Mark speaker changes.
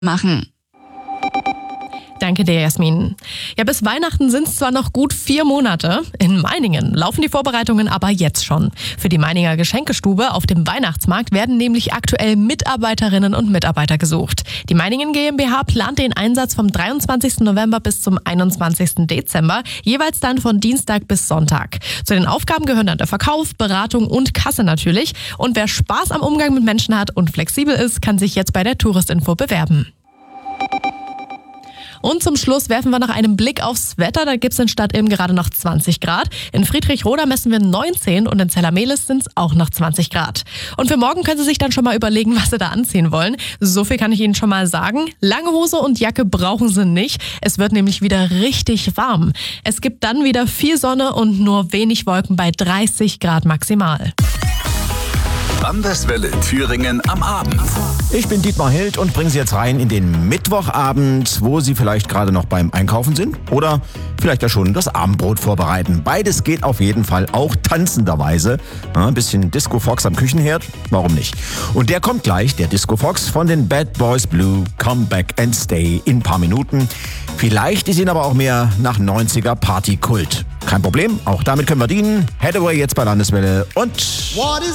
Speaker 1: machen.
Speaker 2: Danke dir, Jasmin. Ja, bis Weihnachten sind es zwar noch gut 4 Monate. In Meiningen laufen die Vorbereitungen aber jetzt schon. Für die Meininger Geschenkestube auf dem Weihnachtsmarkt werden nämlich aktuell Mitarbeiterinnen und Mitarbeiter gesucht. Die Meiningen GmbH plant den Einsatz vom 23. November bis zum 21. Dezember, jeweils dann von Dienstag bis Sonntag. Zu den Aufgaben gehören dann der Verkauf, Beratung und Kasse natürlich. Und wer Spaß am Umgang mit Menschen hat und flexibel ist, kann sich jetzt bei der Touristinfo bewerben. Und zum Schluss werfen wir noch einen Blick aufs Wetter. Da gibt es in Stadt Ilm gerade noch 20 Grad. In Friedrichroda messen wir 19 und in Zellermehlis sind es auch noch 20 Grad. Und für morgen können Sie sich dann schon mal überlegen, was Sie da anziehen wollen. So viel kann ich Ihnen schon mal sagen. Lange Hose und Jacke brauchen Sie nicht. Es wird nämlich wieder richtig warm. Es gibt dann wieder viel Sonne und nur wenig Wolken bei 30 Grad maximal.
Speaker 3: Landeswelle Thüringen am Abend.
Speaker 4: Ich bin Dietmar Hild und bringe Sie jetzt rein in den Mittwochabend, wo Sie vielleicht gerade noch beim Einkaufen sind oder vielleicht ja schon das Abendbrot vorbereiten. Beides geht auf jeden Fall, auch tanzenderweise. Ein bisschen Disco Fox am Küchenherd, warum nicht? Und der kommt gleich, der Disco Fox von den Bad Boys Blue, Come Back and Stay in ein paar Minuten. Vielleicht ist Ihnen aber auch mehr nach 90er Partykult. Kein Problem, auch damit können wir dienen. Hathaway jetzt bei Landeswelle und...